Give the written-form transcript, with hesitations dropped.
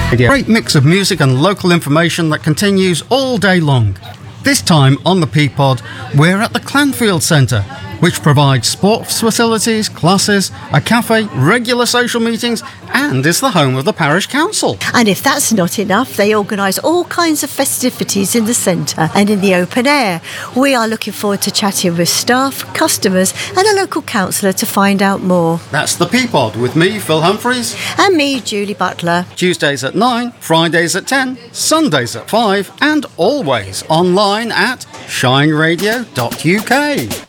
A great mix of music and local information that continues all day long. This time on the Peapod, we're at the Clanfield Centre, which provides sports facilities, classes, a cafe, regular social meetings, and is the home of the parish council. And if that's not enough, they organise all kinds of festivities in the centre and in the open air. We are looking forward to chatting with staff, customers and a local councillor to find out more. That's the Peapod with me, Phil Humphreys. And me, Julie Butler. Tuesdays at 9, Fridays at 10, Sundays at 5, and always online at shineradio.uk.